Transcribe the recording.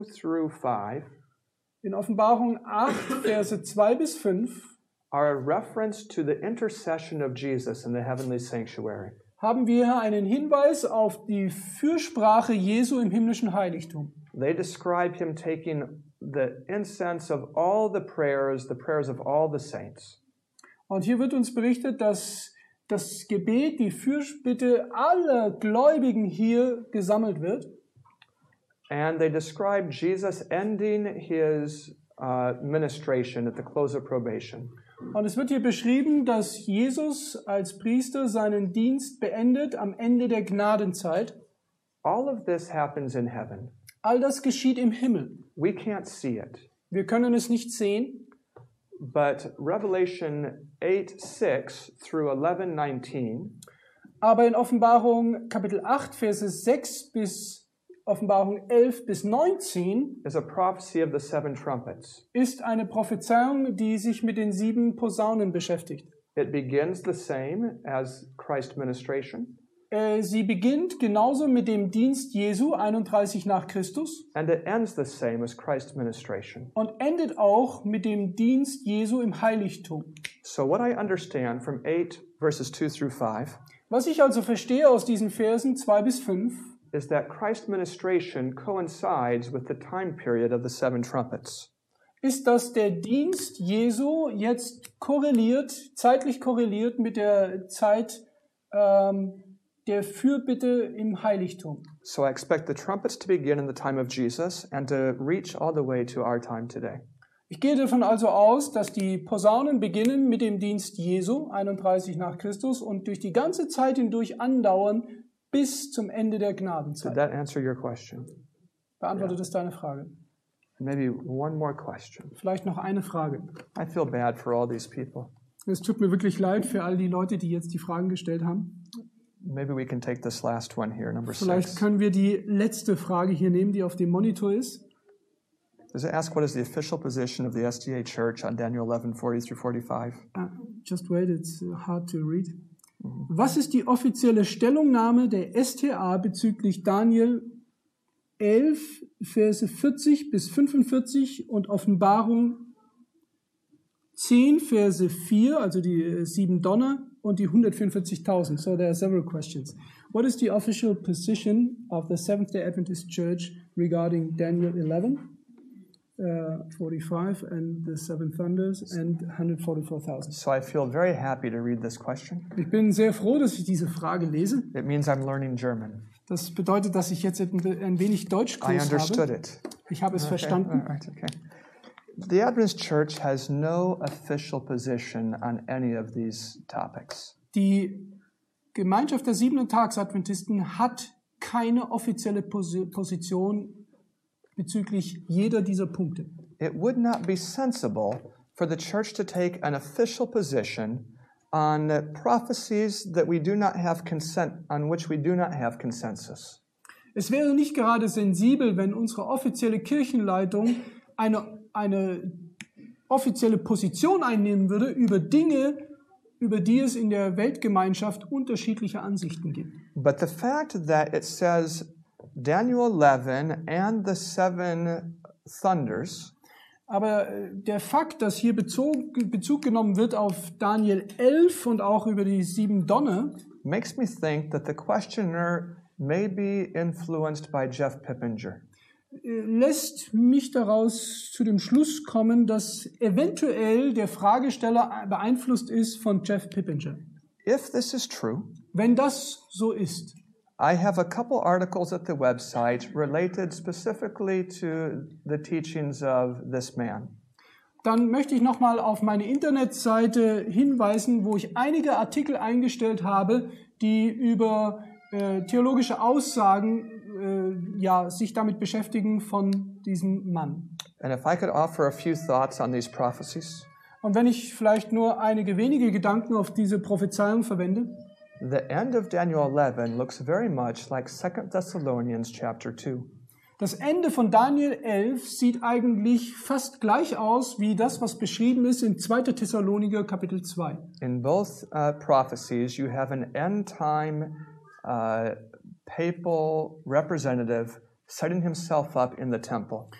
through 5 In Offenbarung 8, Verse 2 bis 5 are a reference to the intercession of Jesus in the heavenly sanctuary. haben wir einen Hinweis auf die Fürsprache Jesu im himmlischen Heiligtum. They describe him taking the incense of all the prayers of all the saints. Und hier wird uns berichtet, dass das Gebet, die Fürbitte aller Gläubigen hier gesammelt wird. And they describe Jesus ending his ministration at the close of probation. Und es wird hier beschrieben, dass Jesus als Priester seinen Dienst beendet am Ende der Gnadenzeit. All of this happens in heaven. All das geschieht im Himmel. We can't see it. Wir können es nicht sehen, But Revelation 8:6 through 11:19 aber in Offenbarung Kapitel 8, Verse 6 bis Offenbarung 11 bis 19 is a prophecy of the seven trumpets. ist eine Prophezeiung, die sich mit den 7 Posaunen beschäftigt. It begins the same as Christ's ministration, Sie beginnt genauso mit dem Dienst Jesu 31 nach Christus and it ends the same as Christ's ministration. und endet auch mit dem Dienst Jesu im Heiligtum. So what I understand from 8 verses 2 through 5 Was ich also verstehe aus diesen Versen 2 bis 5, is that Christ's ministration coincides with the time period of the seven trumpets. ist, dass der Dienst Jesu jetzt zeitlich korreliert mit der Zeit der Fürbitte im Heiligtum. So I expect the trumpets to begin in the time of Jesus and to reach all the way to our time today. Ich gehe davon also aus, dass die Posaunen beginnen mit dem Dienst Jesu, 31 nach Christus, und durch die ganze Zeit hindurch andauern bis zum Ende der Did Gnadenzeit. that answer your question? Beantwortet es deine Frage? Maybe one more question. Vielleicht noch eine Frage. I feel bad for all these people. Es tut mir wirklich leid für all die Leute, die jetzt die Fragen gestellt haben. Maybe we can take this last one here, number Vielleicht 6. können wir die letzte Frage hier nehmen, die auf dem Monitor ist. Does it ask what is the official position of the SDA Church on Daniel 11:40 through 45? Just wait, it's hard to read. Was ist die offizielle Stellungnahme der STA bezüglich Daniel 11, Verse 40 bis 45 und Offenbarung 10, Verse 4, also die 7 Donner und die 144.000. So there are several questions. What is the official position of the Seventh-day Adventist Church regarding Daniel 11, 45 and the 7 thunders and 144,000? So I feel very happy to read this question. Ich bin sehr froh, dass ich diese Frage lese. It means I'm learning German. Das bedeutet, dass ich jetzt ein wenig I Deutschkurs understood habe. it. Ich habe es All verstanden. right, okay. The Adventist Church has no official position on any of these topics. Die Gemeinschaft der 7-Tags-Adventisten hat keine offizielle Position bezüglich jeder dieser Punkte. It would not be sensible for the church to take an official position on prophecies that we do not have on which we do not have consensus. Es wäre nicht gerade sensibel, wenn unsere offizielle Kirchenleitung eine offizielle Position einnehmen würde über Dinge, über die es in der Weltgemeinschaft unterschiedliche Ansichten gibt. But the fact that it says Daniel 11 and the 7 thunders Aber der Fakt, dass hier Bezug genommen wird auf Daniel 11 und auch über die 7 Donner, makes me think that the questioner may be influenced by Jeff Pippinger. lässt mich daraus zu dem Schluss kommen, dass eventuell der Fragesteller beeinflusst ist von Jeff Pippinger. If this is true, Wenn das so ist, I have a couple articles at the website related specifically to the teachings of this man. dann möchte ich nochmal auf meine Internetseite hinweisen, wo ich einige Artikel eingestellt habe, die über theologische Aussagen sich damit beschäftigen von diesem Mann. And if I could offer a few thoughts on these prophecies. Und wenn ich vielleicht nur einige wenige Gedanken auf diese Prophezeiung verwende, The end of Daniel 11 looks very much like 2 Thessalonians chapter 2. das Ende von Daniel 11 sieht eigentlich fast gleich aus wie das, was beschrieben ist in 2. Thessaloniker Kapitel 2. In both prophecies, you have an end-time papal representative setting himself up in the temple.